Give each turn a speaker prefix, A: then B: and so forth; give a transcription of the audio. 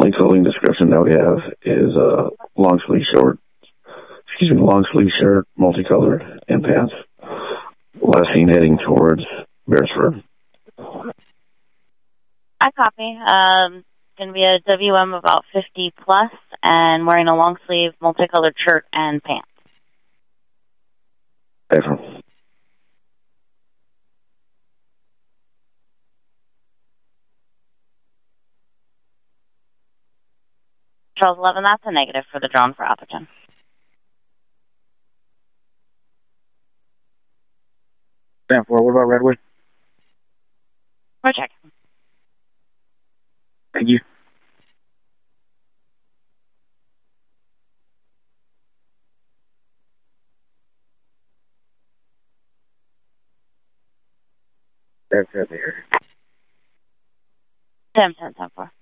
A: only clothing description that we have is long sleeve shirt, multicolored, and pants. Last seen heading towards Beresford.
B: I copy. Going to be a WM about 50 plus and wearing a long sleeve multicolored shirt and pants.
A: Excellent.
B: Charles 11, that's a negative for the drone for Atherton.
C: Stand for, what about Redwood?
B: We're checking.
C: Thank you. That's it there.
B: 10-4.